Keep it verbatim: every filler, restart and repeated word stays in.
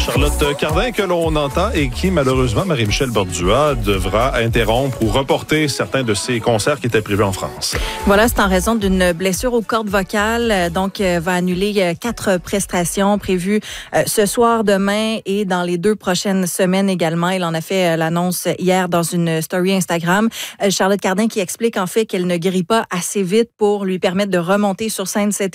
Charlotte Cardin que l'on entend et qui, malheureusement, Marie-Michel Bordua devra interrompre ou reporter certains de ses concerts qui étaient prévus en France. Voilà, c'est en raison d'une blessure aux cordes vocales. Donc, euh, va annuler quatre prestations prévues euh, ce soir, demain et dans les deux prochaines semaines également. Il en a fait euh, l'annonce hier dans une story Instagram. Euh, Charlotte Cardin qui explique en fait qu'elle ne guérit pas assez vite pour lui permettre de remonter sur scène cet